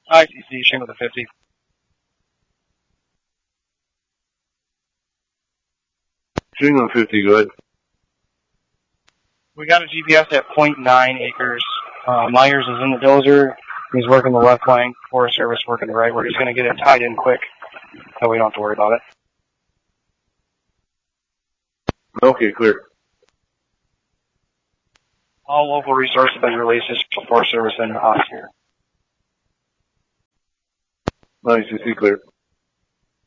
ICC, shingle to 50. Shingle 50, go ahead. We got a GPS at 0.9 acres. Myers is in the dozer. He's working the left flank. Forest Service working the right. We're just going to get it tied in quick, so we don't have to worry about it. Okay, clear. All local resources have been released to Forest Service and us here. ICC, clear.